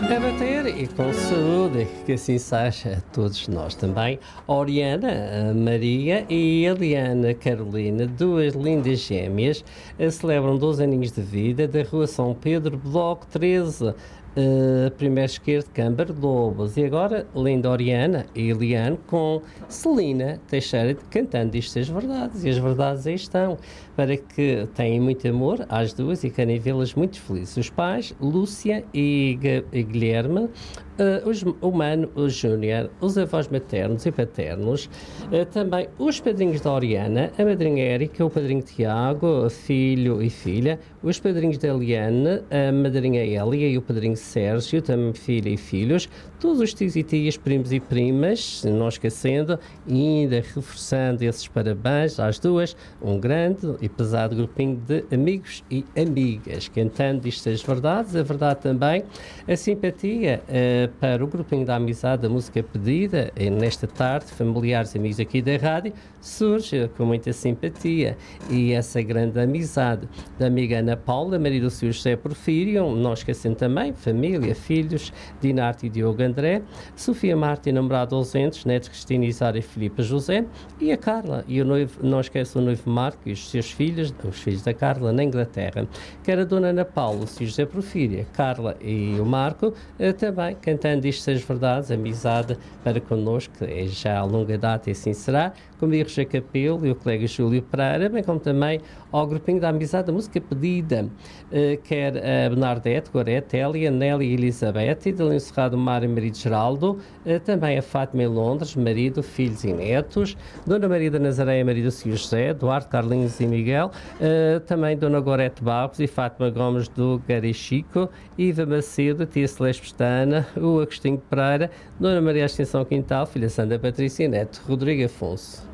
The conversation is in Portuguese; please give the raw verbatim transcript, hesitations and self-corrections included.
A bater e com saúde, que assim seja a todos nós também. Oriana, a Maria e a Eliana Carolina, duas lindas gêmeas, eh, celebram doze aninhos de vida da Rua São Pedro, Bloco treze, uh, primeiro esquerdo, Câmara de Lobos. E agora, linda Oriana e Eliane com Celina Teixeira cantando isto as verdades. E as verdades aí estão, para que tenham muito amor às duas e querem vê-las muito felizes. Os pais, Lúcia e, G- e Guilherme, Uh, os, o Mano, o Júnior, os avós maternos e paternos, uh, também os padrinhos da Oriana, a madrinha Érica, o padrinho Tiago, filho e filha, os padrinhos da Eliane, a madrinha Elia e o padrinho Sérgio, também filha e filhos, todos os tios e tias, primos e primas, não esquecendo, e ainda reforçando esses parabéns às duas, um grande e pesado grupinho de amigos e amigas, cantando estas verdades, a verdade também, a simpatia, uh, para o grupinho da amizade, da música pedida, e nesta tarde, familiares e amigos aqui da rádio, surge com muita simpatia e essa grande amizade da amiga Ana Paula, marido do senhor José Porfírio, não esquecendo também, família, filhos, Dinarte e Diogo André, Sofia Marta e namorado ausentes, netos Cristina, Isara e Filipe José, e a Carla, e o noivo, não esquece o noivo Marco e os seus filhos, os filhos da Carla, na Inglaterra, que era a dona Ana Paula, o senhor José Porfírio, Carla e o Marco, eh, também cantando estas verdades, amizade para connosco, é já a longa data e assim será, comigo Roger Capelo e o colega Júlio Pereira, bem como também ao grupinho da amizade da música pedida, uh, quer a Bernadette, Gorete, Elia, Nélia e Elizabeth, e de Encerrado Mário e marido Geraldo, uh, também a Fátima em Londres, marido, filhos e netos, Dona Maria da Nazaré e marido Sr. José, Duarte, Carlinhos e Miguel, uh, também Dona Gorete Barros e Fátima Gomes do Garichico, Iva Macedo, Tia Celeste Pestana, o Agostinho Pereira, Dona Maria Ascensão Quintal, filha Sandra Patrícia e neto Rodrigo Afonso.